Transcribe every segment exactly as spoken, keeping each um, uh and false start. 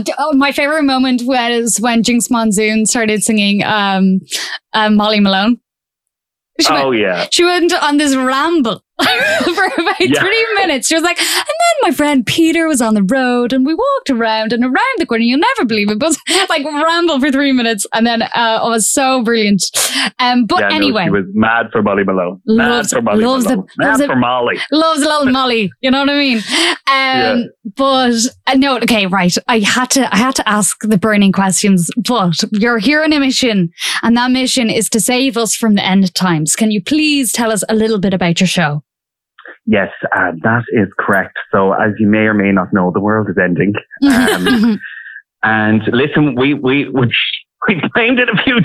oh, my favorite moment was when Jinx Monsoon started singing um, um, Molly Malone. She oh, went, yeah. She went on this ramble for about yeah. three minutes. She was like, and then my friend Peter was on the road and we walked around and around the corner. You'll never believe it. But like ramble for three minutes. And then uh, it was so brilliant. Um, but yeah, anyway. No, she was mad for Molly Malone. Mad loves, for Molly loves Malone. The, mad loves for the, Molly. Loves little Molly. You know what I mean? Um, yeah. But uh, no, okay, right. I had to I had to ask the burning questions. But you're here on a mission. And that mission is to save us from the end times. Can you please tell us a little bit about your show? Yes, uh, that is correct. So as you may or may not know, the world is ending. Um, and listen, we, we, we, we claimed it a few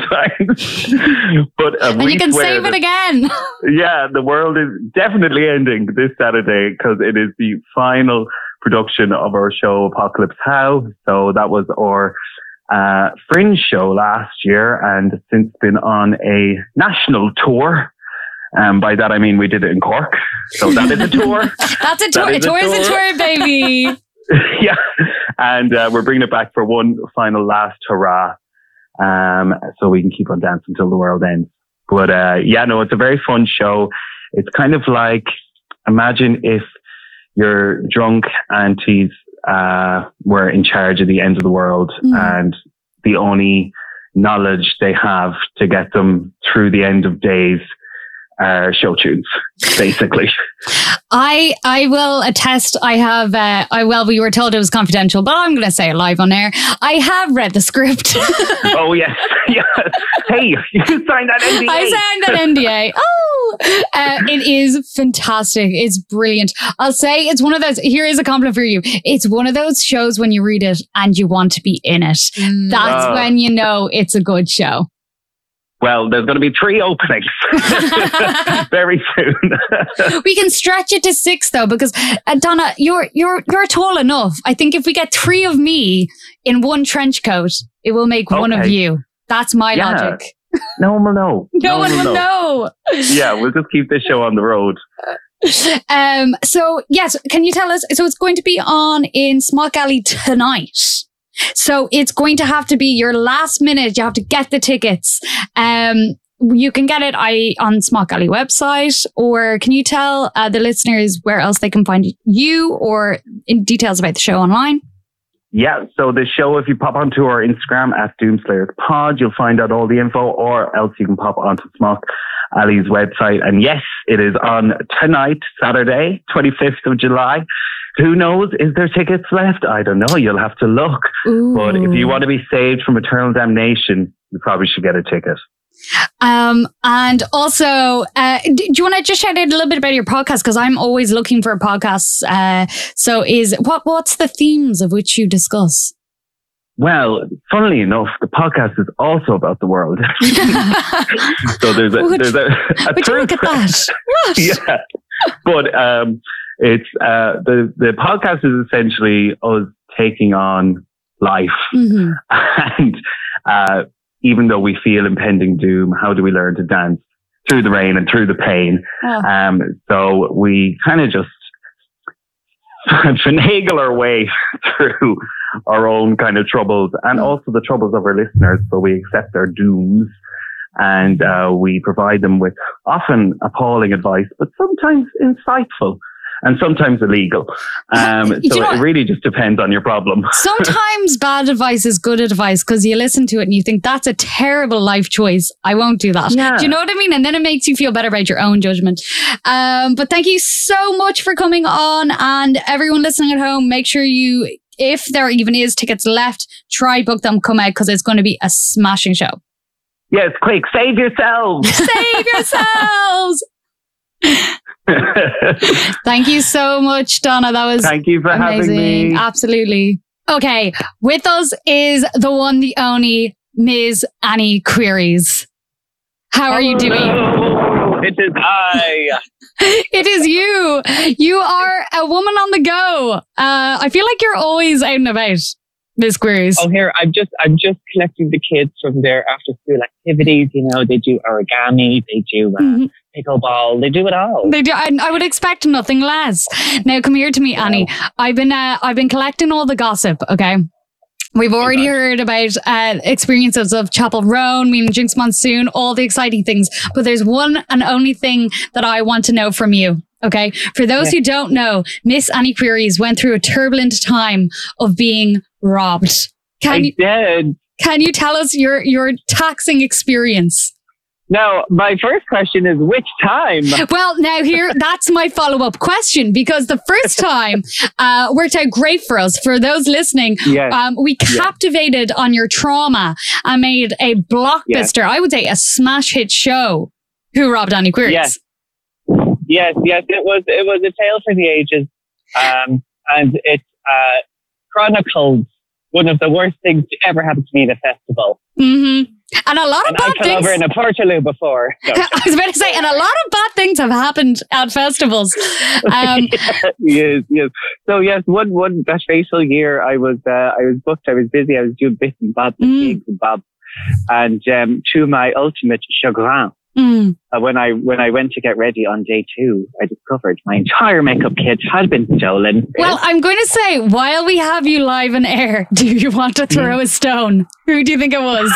times. but uh, And we you can swear save that, it again. yeah, the world is definitely ending this Saturday because it is the final production of our show, Apocalypse How. So that was our uh, Fringe show last year and since been on a national tour. Um, by that I mean we did it in Cork. So that is a tour. That's a tour. A tour is a tour, baby. yeah. And uh, we're bringing it back for one final last hurrah. Um, so we can keep on dancing until the world ends. But uh, yeah, no, it's a very fun show. It's kind of like, imagine if your drunk aunties uh, were in charge of the end of the world mm. and the only knowledge they have to get them through the end of days are show tunes, basically. I I will attest. I have. Uh, I well, we were told it was confidential, but I'm going to say it live on air. I have read the script. oh yes, yes. Hey, you signed that N D A. I signed that N D A. Oh, uh, it is fantastic. It's brilliant. I'll say it's one of those. Here is a compliment for you. It's one of those shows when you read it and you want to be in it. Mm. That's oh. when you know it's a good show. Well, there's going to be three openings very soon. We can stretch it to six though, because uh, Donna, you're you're you're tall enough. I think if we get three of me in one trench coat, it will make okay. one of you. That's my yeah. logic. No one will know. No, no one will know. know. Yeah, we'll just keep this show on the road. Um. So yes, can you tell us? So it's going to be on in Smock Alley tonight. So it's going to have to be your last minute. You have to get the tickets. Um, you can get it I, on Smock Alley website, or can you tell uh, the listeners where else they can find you or in details about the show online? Yeah, so the show, if you pop onto our Instagram at Doomslayers Pod, you'll find out all the info, or else you can pop onto Smock Alley's website. And yes, it is on tonight, Saturday, twenty-fifth of July. Who knows? Is there tickets left? I don't know. You'll have to look. Ooh. But if you want to be saved from eternal damnation, you probably should get a ticket. Um, and also, uh, do you want to just shout out a little bit about your podcast? Because I'm always looking for podcasts. Uh, so is what what's the themes of which you discuss? Well, funnily enough, the podcast is also about the world. so there's a would, there's a, a would you look at that? What? Yeah, but um, it's uh the the podcast is essentially us taking on life, mm-hmm. and uh. even though we feel impending doom, how do we learn to dance through the rain and through the pain? Oh. Um, so we kind of just finagle our way through our own kind of troubles and also the troubles of our listeners. So we accept their dooms and uh, we provide them with often appalling advice, but sometimes insightful. And sometimes illegal. Um, so you know, it really just depends on your problem. Sometimes bad advice is good advice because you listen to it and you think that's a terrible life choice. I won't do that. Yeah. Do you know what I mean? And then it makes you feel better about your own judgment. Um, but thank you so much for coming on, and everyone listening at home, make sure you, if there even is tickets left, try book them, come out because it's going to be a smashing show. Yes, quick, save yourselves. Save yourselves. Thank you so much, Donna. That was Thank you for amazing. having me. Absolutely. Okay, with us is the one, the only Miz Annie Queries. How are you doing? Oh, it is I. It is you. You are a woman on the go. Uh, I feel like you're always out and about, Miz Queries. Oh, here I'm just I'm just collecting the kids from their after school activities. You know, they do origami, they do uh, mm-hmm. pickleball, they do it all. They do. I, I would expect nothing less. Now, come here to me, Annie. I've been uh, I've been collecting all the gossip. Okay. We've already God. heard about uh, experiences of Chapel Roan, meaning Jinx Monsoon, all the exciting things. But there's one and only thing that I want to know from you. Okay. For those Yeah. who don't know, Miss Annie Queries went through a turbulent time of being robbed. Can I you did. can you tell us your your taxing experience? Now, my first question is which time? Well, now here, that's my follow-up question, because the first time uh, worked out great for us. For those listening, Yes. um, we captivated on your trauma and made a blockbuster, I would say a smash hit show, Who Robbed Annie Queries? Yes. Yes, yes, it was it was a tale for the ages, um, and it uh, chronicled one of the worst things to ever happen to me at a festival. Mm-hmm. And a lot of And bad I fell things. over in a Portaloo before. No. I was about to say, and a lot of bad things have happened at festivals. Um, yes, yes. So yes, one one that fateful year, I was uh, I was booked. I was busy. I was doing bits and bobs and Mm. gigs and bobs, and um, to my ultimate chagrin, mm. uh, when I when I went to get ready on day two, I discovered my entire makeup kit had been stolen. Well, I'm going to say, while we have you live in air, do you want to throw a stone? Who do you think it was?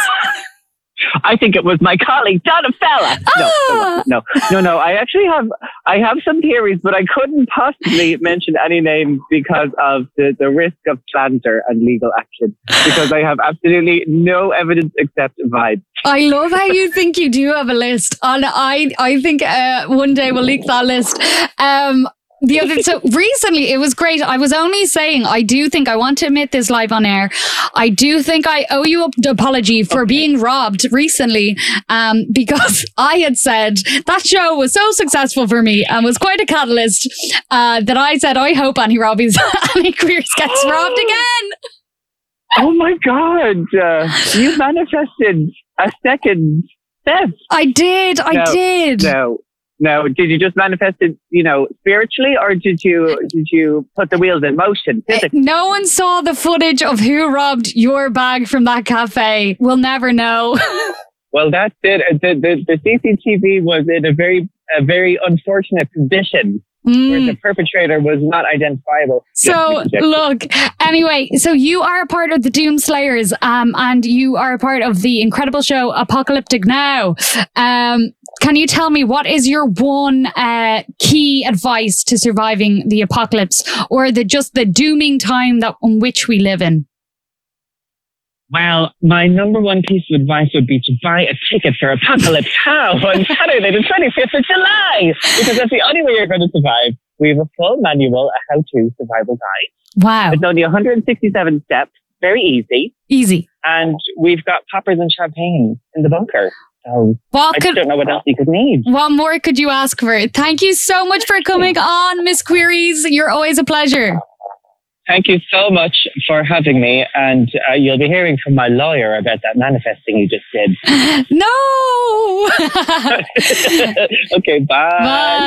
I think it was my colleague Donna Fella. No, Ah. no, no, no. I actually have I have some theories, but I couldn't possibly mention any names because of the, the risk of slander and legal action. Because I have absolutely no evidence except vibes. I love how you think you do have a list. And I, I think uh, one day we'll leak that list. Um, the other, so recently it was great. I was only saying, I do think I want to admit this live on air. I do think I owe you an apology for Okay. being robbed recently, um, because I had said that show was so successful for me and was quite a catalyst, uh, that I said, I hope Annie Robbie's Annie Queers gets robbed again. Oh my God! Uh, you manifested a second theft. I did. I No, did. No, no. Did you just manifest it, you know, spiritually, or did you did you put the wheels in motion physically? No one saw the footage of who robbed your bag from that cafe. We'll never know. Well, that's it. The, the, the C C T V was in a very a very unfortunate position where Mm. the perpetrator was not identifiable. So Yes, look, anyway, so you are a part of the Doomslayers, um, and you are a part of the incredible show Apocalyptic Now. Um, can you tell me what is your one uh, key advice to surviving the apocalypse, or the just the dooming time that in which we live in? Well, my number one piece of advice would be to buy a ticket for Apocalypse Now on Saturday, the twenty-fifth of July, because that's the only way you're going to survive. We have a full manual, a how-to survival guide. Wow, It's only one hundred sixty-seven steps, very easy, easy. and we've got poppers and champagne in the bunker. So What I could don't know what else you could need. what more could you ask for? Thank you so much for coming on, Miss Queries. You're always a pleasure. Thank you so much for having me, and uh, you'll be hearing from my lawyer about that manifesting you just did. No. Okay, bye. Bye.